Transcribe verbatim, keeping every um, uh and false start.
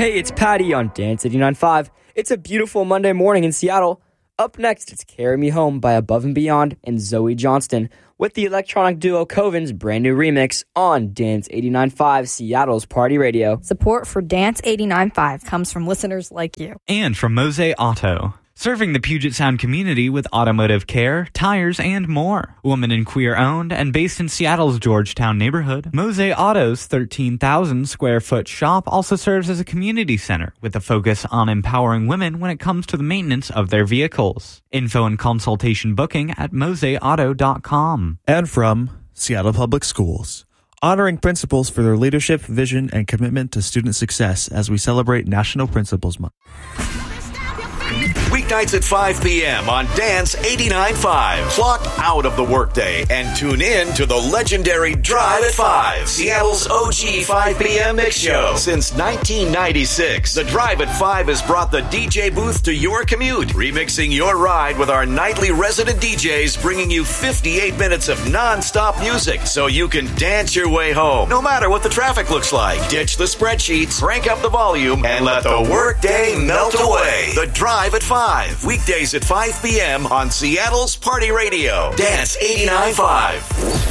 Hey, it's Patty on Dance eighty-nine point five. It's a beautiful Monday morning in Seattle. Up next, it's Carry Me Home by Above and Beyond and Zoe Johnston with the electronic duo Coven's brand new remix on Dance eighty-nine point five, Seattle's Party Radio. Support for Dance eighty-nine point five comes from listeners like you. And from Mose Auto. Serving the Puget Sound community with automotive care, tires, and more. Woman and queer owned and based in Seattle's Georgetown neighborhood, Mose Auto's thirteen thousand square foot shop also serves as a community center with a focus on empowering women when it comes to the maintenance of their vehicles. Info and consultation booking at mose auto dot com. And from Seattle Public Schools, honoring principals for their leadership, vision, and commitment to student success as we celebrate National Principals Month. Weeknights at five p.m. on Dance eighty-nine point five. Clock out of the workday and tune in to the legendary Drive at five, Seattle's O G five p.m. mix show. Since nineteen ninety-six, the Drive at five has brought the D J booth to your commute, remixing your ride with our nightly resident D Js, bringing you fifty-eight minutes of non-stop music so you can dance your way home, no matter what the traffic looks like. Ditch the spreadsheets, crank up the volume, and let the workday melt away. The Drive at five, weekdays at five p.m. on Seattle's Party Radio. Dance eighty-nine point five.